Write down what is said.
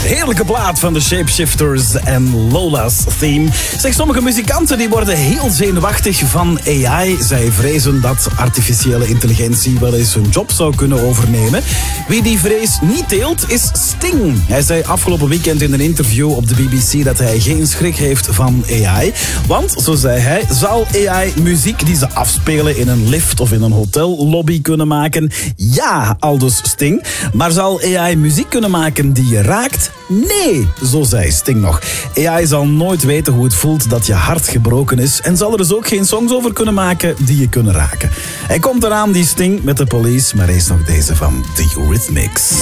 Heerlijke plaat van de Shapeshifters en Lola's Theme. Zeg, sommige muzikanten die worden heel zenuwachtig van AI. Zij vrezen dat artificiële intelligentie wel eens hun job zou kunnen overnemen. Wie die vrees niet deelt is Sting. Hij zei afgelopen weekend in een interview op de BBC dat hij geen schrik heeft van AI. Want, zo zei hij, zal AI muziek die ze afspelen in een lift of in een hotellobby kunnen maken? Ja, aldus Sting. Maar zal AI muziek kunnen maken die je raakt? Nee, zo zei Sting nog. AI zal nooit weten hoe het voelt dat je hart gebroken is en zal er dus ook geen songs over kunnen maken die je kunnen raken. Hij komt eraan, die Sting, met de Police, maar eerst nog deze van The Eurythmics.